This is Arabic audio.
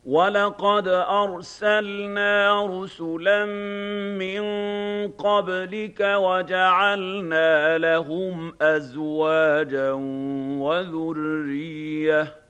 وَلَقَدْ أَرْسَلْنَا رُسُلًا مِّن قَبْلِكَ وَجَعَلْنَا لَهُمْ أَزْوَاجًا وَذُرِّيَّةً